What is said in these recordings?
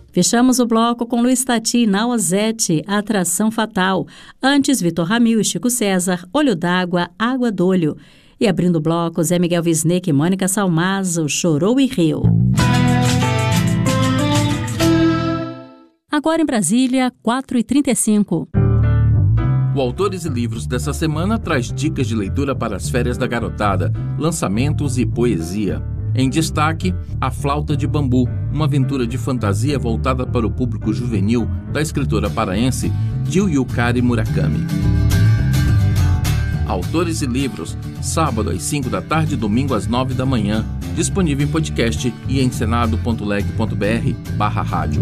Fechamos o bloco com Luiz Tati, Nauazete, Atração Fatal. Antes, Vitor Ramil e Chico César, Olho d'Água, Água d'Olho. E abrindo o bloco, Zé Miguel Wisnik e Mônica Salmazo, Chorou e Riu. Agora em Brasília, 4h35. O Autores e Livros dessa semana traz dicas de leitura para as férias da garotada, lançamentos e poesia. Em destaque, A Flauta de Bambu, uma aventura de fantasia voltada para o público juvenil da escritora paraense Jill Yukari Murakami. Autores e Livros, sábado às 5 da tarde e domingo às 9 da manhã, disponível em podcast e em senado.leg.br/rádio.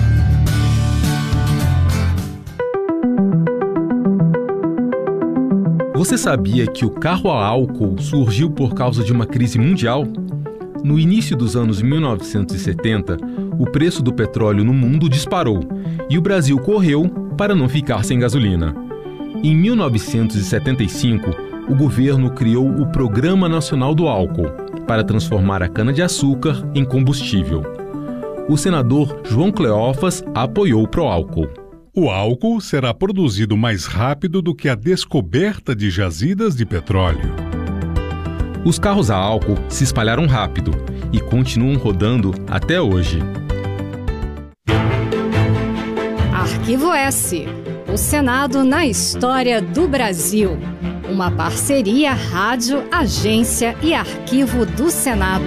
Você sabia que o carro a álcool surgiu por causa de uma crise mundial? No início dos anos 1970, o preço do petróleo no mundo disparou e o Brasil correu para não ficar sem gasolina. Em 1975, o governo criou o Programa Nacional do Álcool para transformar a cana-de-açúcar em combustível. O senador João Cleófas apoiou o Proálcool. O álcool será produzido mais rápido do que a descoberta de jazidas de petróleo. Os carros a álcool se espalharam rápido e continuam rodando até hoje. Arquivo S. O Senado na história do Brasil. Uma parceria Rádio, Agência e Arquivo do Senado.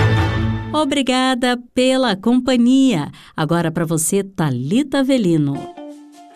Obrigada pela companhia. Agora para você, Thalita Avelino.